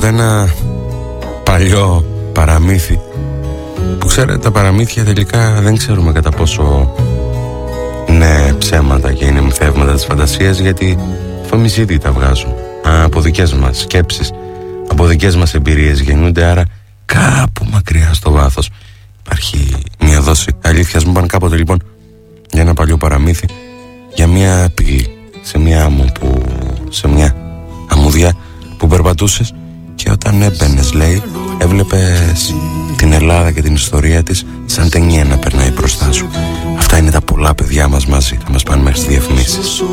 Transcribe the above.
ένα παλιό παραμύθι που ξέρετε, τα παραμύθια τελικά δεν ξέρουμε κατά πόσο είναι ψέματα και είναι μυθεύματα της φαντασίας, γιατί εμείς ήδη τα βγάζουν από δικές μας σκέψεις, από δικές μας εμπειρίες γεννούνται, άρα κάπου μακριά στο βάθος υπάρχει μια δόση αλήθειας. Μου πάνε κάποτε λοιπόν για ένα παλιό παραμύθι για μια πηγή σε μια άμμο σε μια αμμουδιά που περπατούσες και όταν έμπαινες, λέει, έβλεπες την Ελλάδα και την ιστορία της σαν ταινία να περνάει μπροστά σου. Αυτά είναι τα πολλά παιδιά μας μαζί. Θα μας πάνε μέχρι τις διαφημίσεις.